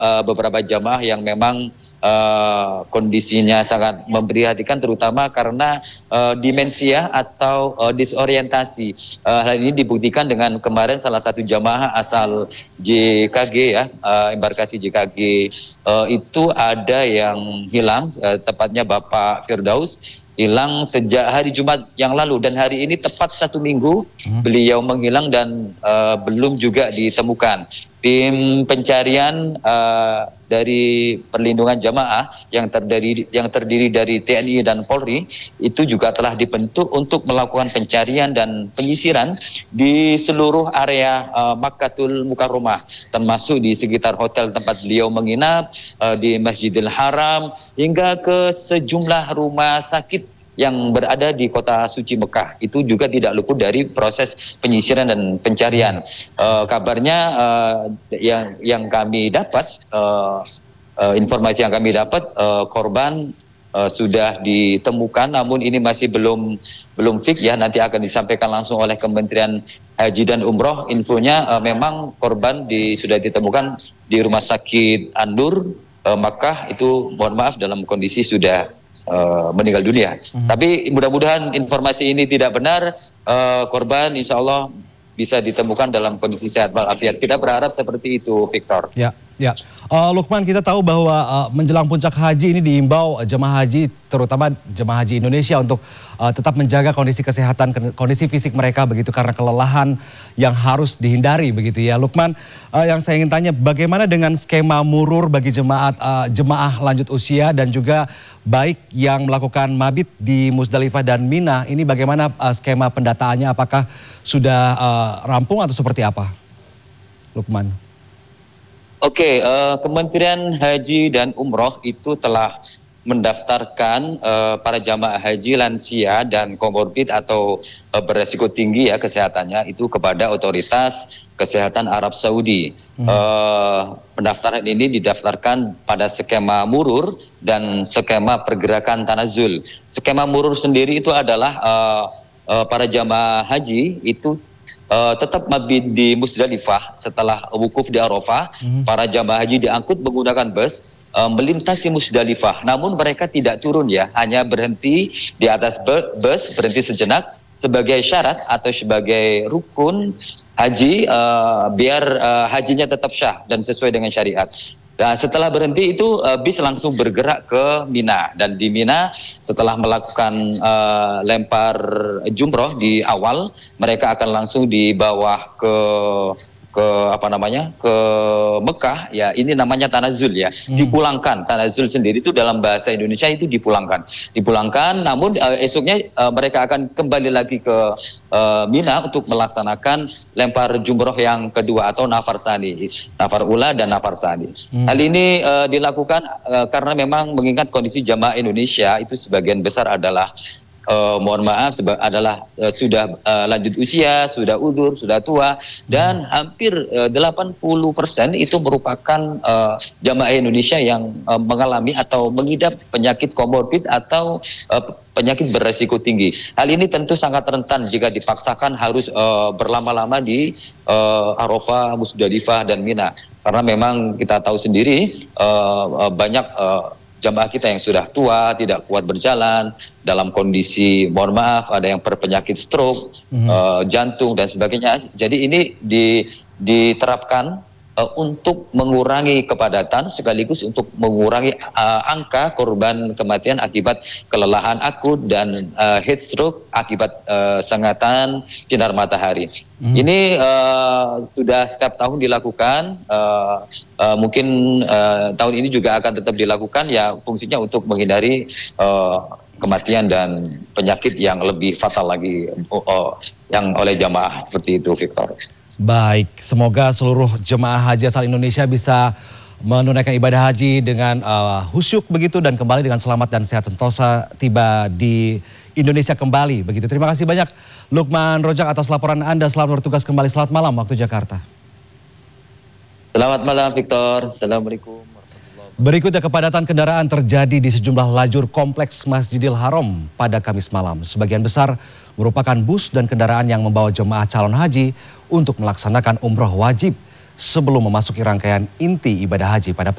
beberapa jamaah yang memang kondisinya sangat memprihatinkan, terutama karena demensia atau disorientasi. Hal ini dibuktikan dengan kemarin salah satu jamaah asal JKG ya, embarkasi JKG itu ada yang hilang, tepatnya Bapak Firdaus hilang sejak hari Jumat yang lalu, dan hari ini tepat 1 minggu beliau menghilang dan belum juga ditemukan. Tim pencarian dari perlindungan jamaah yang terdiri dari TNI dan Polri itu juga telah dibentuk untuk melakukan pencarian dan penyisiran di seluruh area Makkatul Mukarramah, termasuk di sekitar hotel tempat beliau menginap, di Masjidil Haram, hingga ke sejumlah rumah sakit yang berada di kota suci Mekah. Itu juga tidak luput dari proses penyisiran dan pencarian. Kabarnya yang kami dapat, informasi yang kami dapat, korban sudah ditemukan, namun ini masih belum fix ya, nanti akan disampaikan langsung oleh Kementerian Haji dan Umroh. Infonya memang korban sudah ditemukan di Rumah Sakit An-Nur Makkah, itu mohon maaf dalam kondisi sudah meninggal dunia. Tapi mudah-mudahan informasi ini tidak benar. Korban insya Allah bisa ditemukan dalam kondisi sehat walafiat. Kita berharap seperti itu, Victor. Ya. Lukman, kita tahu bahwa menjelang puncak haji ini diimbau jemaah haji, terutama jemaah haji Indonesia, untuk tetap menjaga kondisi kesehatan, kondisi fisik mereka begitu, karena kelelahan yang harus dihindari begitu ya. Lukman, yang saya ingin tanya, bagaimana dengan skema murur bagi jemaah lanjut usia dan juga baik yang melakukan mabit di Musdalifah dan Mina, ini bagaimana skema pendataannya, apakah sudah rampung atau seperti apa, Lukman? Oke, Kementerian Haji dan Umroh itu telah mendaftarkan para jamaah haji lansia dan komorbid atau beresiko tinggi ya kesehatannya itu kepada Otoritas Kesehatan Arab Saudi. Pendaftaran ini didaftarkan pada skema murur dan skema pergerakan tanazul. Skema murur sendiri itu adalah para jamaah haji itu tetap mabit di Musdalifah setelah wukuf di Arafah. Para jamaah haji diangkut menggunakan bus melintasi Musdalifah, namun mereka tidak turun ya, hanya berhenti di atas bus, berhenti sejenak sebagai syarat atau sebagai rukun haji, biar hajinya tetap syah dan sesuai dengan syariat. Nah, setelah berhenti itu bis langsung bergerak ke Mina, dan di Mina setelah melakukan lempar jumroh di awal, mereka akan langsung dibawa ke Mekah ya, ini namanya tanazul ya, dipulangkan. Tanazul sendiri itu dalam bahasa Indonesia itu dipulangkan, namun esoknya mereka akan kembali lagi ke Mina untuk melaksanakan lempar jumroh yang kedua atau nafar sani, nafar ula dan nafar sani. Hal ini dilakukan karena memang mengingat kondisi jamaah Indonesia itu sebagian besar adalah mohon maaf adalah sudah lanjut usia, sudah udzur, sudah tua, dan hampir 80% itu merupakan jamaah Indonesia yang mengalami atau mengidap penyakit komorbid atau penyakit beresiko tinggi. Hal ini tentu sangat rentan jika dipaksakan harus berlama-lama di Arafah, Musdalifah dan Mina, karena memang kita tahu sendiri banyak jamaah kita yang sudah tua, tidak kuat berjalan, dalam kondisi, mohon maaf, ada yang berpenyakit stroke, jantung dan sebagainya. Jadi ini diterapkan untuk mengurangi kepadatan sekaligus untuk mengurangi angka korban kematian akibat kelelahan akut dan heat stroke akibat sengatan sinar matahari. Ini sudah setiap tahun dilakukan, mungkin tahun ini juga akan tetap dilakukan ya, fungsinya untuk menghindari kematian dan penyakit yang lebih fatal lagi yang oleh jamaah, seperti itu, Victor. Baik, semoga seluruh jemaah haji asal Indonesia bisa menunaikan ibadah haji dengan khusyuk begitu dan kembali dengan selamat dan sehat sentosa tiba di Indonesia kembali begitu. Terima kasih banyak Lukman Rojak atas laporan Anda. Selamat bertugas kembali. Selamat malam waktu Jakarta. Selamat malam, Victor. Assalamualaikum. Berikutnya, kepadatan kendaraan terjadi di sejumlah lajur kompleks Masjidil Haram pada Kamis malam. Sebagian besar merupakan bus dan kendaraan yang membawa jemaah calon haji untuk melaksanakan umroh wajib sebelum memasuki rangkaian inti ibadah haji pada